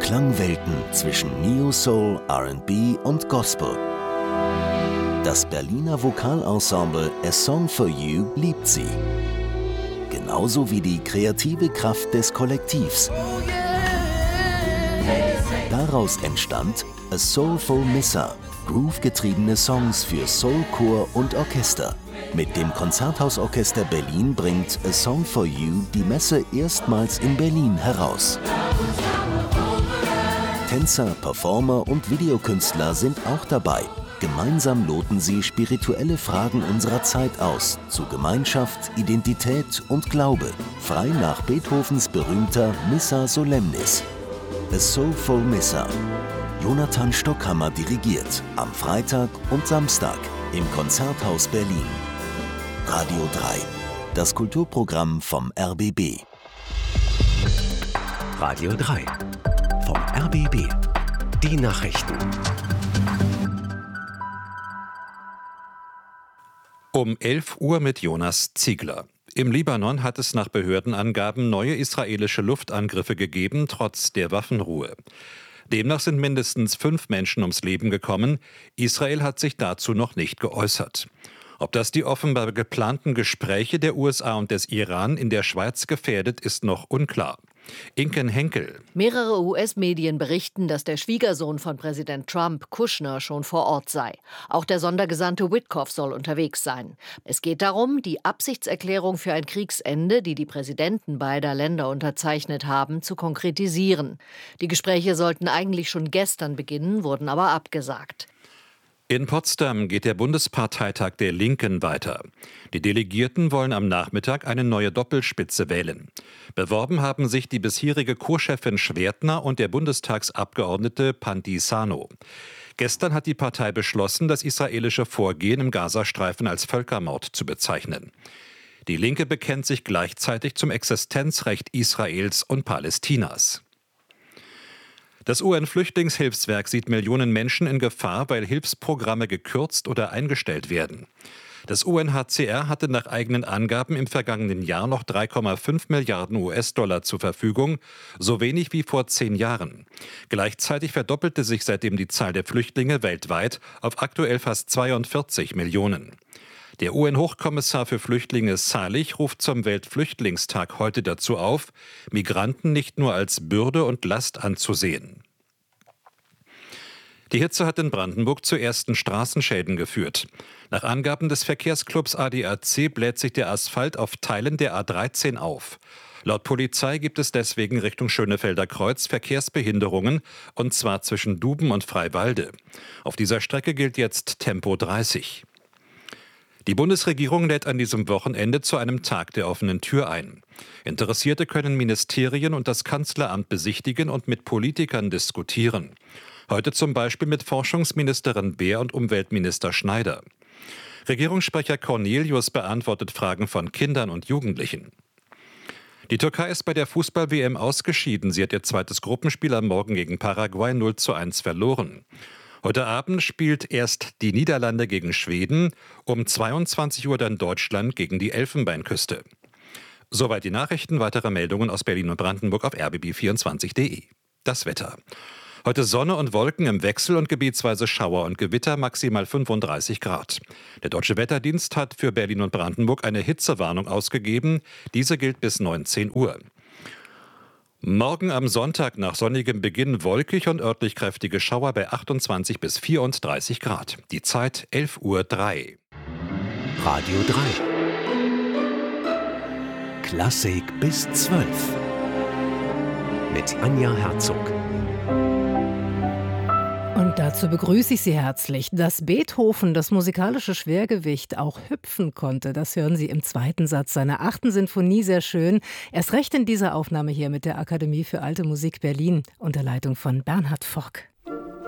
Klangwelten zwischen Neo-Soul, R&B und Gospel. Das Berliner Vokalensemble A Song for You liebt sie. Genauso wie die kreative Kraft des Kollektivs. Daraus entstand A Soulful Missa, groove-getriebene Songs für Soul, Chor und Orchester. Mit dem Konzerthausorchester Berlin bringt A Song for You die Messe erstmals in Berlin heraus. Tänzer, Performer und Videokünstler sind auch dabei. Gemeinsam loten sie spirituelle Fragen unserer Zeit aus, zu Gemeinschaft, Identität und Glaube, frei nach Beethovens berühmter Missa Solemnis. A Soulful Missa. Jonathan Stockhammer dirigiert am Freitag und Samstag im Konzerthaus Berlin. Radio 3, das Kulturprogramm vom RBB. Radio 3 vom RBB. Die Nachrichten. Um 11 Uhr mit Jonas Ziegler. Im Libanon hat es nach Behördenangaben neue israelische Luftangriffe gegeben, trotz der Waffenruhe. Demnach sind mindestens 5 Menschen ums Leben gekommen. Israel hat sich dazu noch nicht geäußert. Ob das die offenbar geplanten Gespräche der USA und des Iran in der Schweiz gefährdet, ist noch unklar. Inken Henkel. Mehrere US-Medien berichten, dass der Schwiegersohn von Präsident Trump, Kushner, schon vor Ort sei. Auch der Sondergesandte Witkoff soll unterwegs sein. Es geht darum, die Absichtserklärung für ein Kriegsende, die die Präsidenten beider Länder unterzeichnet haben, zu konkretisieren. Die Gespräche sollten eigentlich schon gestern beginnen, wurden aber abgesagt. In Potsdam geht der Bundesparteitag der Linken weiter. Die Delegierten wollen am Nachmittag eine neue Doppelspitze wählen. Beworben haben sich die bisherige Chorchefin Schwertner und der Bundestagsabgeordnete Pantisano. Gestern hat die Partei beschlossen, das israelische Vorgehen im Gazastreifen als Völkermord zu bezeichnen. Die Linke bekennt sich gleichzeitig zum Existenzrecht Israels und Palästinas. Das UN-Flüchtlingshilfswerk sieht Millionen Menschen in Gefahr, weil Hilfsprogramme gekürzt oder eingestellt werden. Das UNHCR hatte nach eigenen Angaben im vergangenen Jahr noch 3,5 Milliarden US-Dollar zur Verfügung, so wenig wie vor 10 Jahren. Gleichzeitig verdoppelte sich seitdem die Zahl der Flüchtlinge weltweit auf aktuell fast 42 Millionen. Der UN-Hochkommissar für Flüchtlinge Salih ruft zum Weltflüchtlingstag heute dazu auf, Migranten nicht nur als Bürde und Last anzusehen. Die Hitze hat in Brandenburg zu ersten Straßenschäden geführt. Nach Angaben des Verkehrsclubs ADAC bläht sich der Asphalt auf Teilen der A13 auf. Laut Polizei gibt es deswegen Richtung Schönefelder Kreuz Verkehrsbehinderungen, und zwar zwischen Duben und Freiwalde. Auf dieser Strecke gilt jetzt Tempo 30. Die Bundesregierung lädt an diesem Wochenende zu einem Tag der offenen Tür ein. Interessierte können Ministerien und das Kanzleramt besichtigen und mit Politikern diskutieren. Heute zum Beispiel mit Forschungsministerin Beer und Umweltminister Schneider. Regierungssprecher Cornelius beantwortet Fragen von Kindern und Jugendlichen. Die Türkei ist bei der Fußball-WM ausgeschieden. Sie hat ihr zweites Gruppenspiel am Morgen gegen Paraguay 0:1 verloren. Heute Abend spielt erst die Niederlande gegen Schweden, um 22 Uhr dann Deutschland gegen die Elfenbeinküste. Soweit die Nachrichten, weitere Meldungen aus Berlin und Brandenburg auf rbb24.de. Das Wetter. Heute Sonne und Wolken im Wechsel und gebietsweise Schauer und Gewitter, maximal 35 Grad. Der Deutsche Wetterdienst hat für Berlin und Brandenburg eine Hitzewarnung ausgegeben. Diese gilt bis 19 Uhr. Morgen am Sonntag nach sonnigem Beginn wolkig und örtlich kräftige Schauer bei 28 bis 34 Grad. Die Zeit 11:03 Uhr. Radio 3. Klassik bis 12. Mit Anja Herzog. Und dazu begrüße ich Sie herzlich. Dass Beethoven das musikalische Schwergewicht auch hüpfen konnte, das hören Sie im zweiten Satz seiner 8. Sinfonie sehr schön. Erst recht in dieser Aufnahme hier mit der Akademie für Alte Musik Berlin unter Leitung von Bernhard Fock.